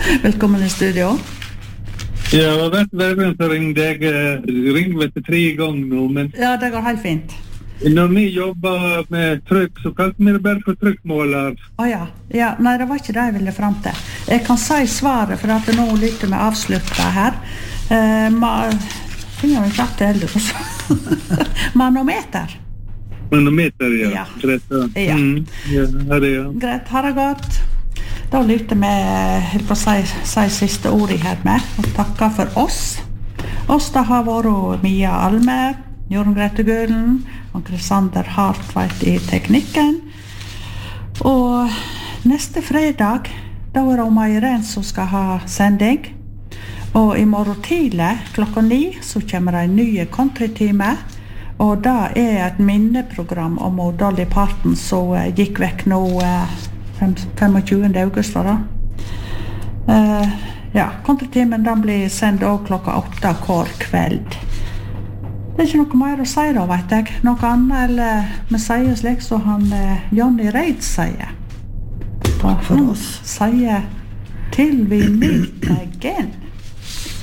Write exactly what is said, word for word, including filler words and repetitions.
Velkommen i studio. Ja, jeg har vært verden så ringte jeg, ringte vet tre ganger nå, men... Ja, det går helt fint. Når vi jobber med trykk, så kalte vi det bare for trykkmåler. Å ja, ja, nei, det var ikke det jeg ville frem til. Jeg kan si svaret, for at nå lytter vi avslutta her. Uh, ma... Finner vi ikke alt det heller også. Manometer. Manometer, ja. Ja. Greit, ja. Ja. Mm, ja, her er ja. Greit, har det gått. Da lytter vi, helt på å si, si siste ordet her med, og takker for oss. Oss da har vært Mia Almer, Jorunn Grete Gølen, og Krisander Hartveit i teknikken. Og neste fredag, da er det om Irene som skal ha sending. Og i morgen tidlig, klokka ni, så kommer det en ny countrytime. Og det er et minneprogram om Dolly Parton som gikk vekk nå tjuefem august, var det. Uh, ja, countrytimen den blir sendt også klokka åtte hver kveld. Det er ikke noe mer å si da, vet jeg. Noe annet, eller vi sier slik så han uh, Johnny Reid sier. Takk for oss. Sier til vi meet again.